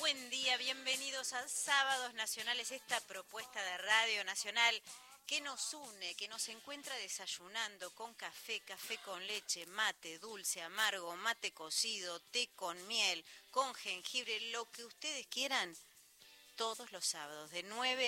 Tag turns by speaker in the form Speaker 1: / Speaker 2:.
Speaker 1: buen día, bienvenidos a Sábados Nacionales, esta propuesta de Radio Nacional que nos une, que nos encuentra desayunando con café, café con leche, mate, dulce, amargo, mate cocido, té con miel, con jengibre, lo que ustedes quieran, todos los sábados de 9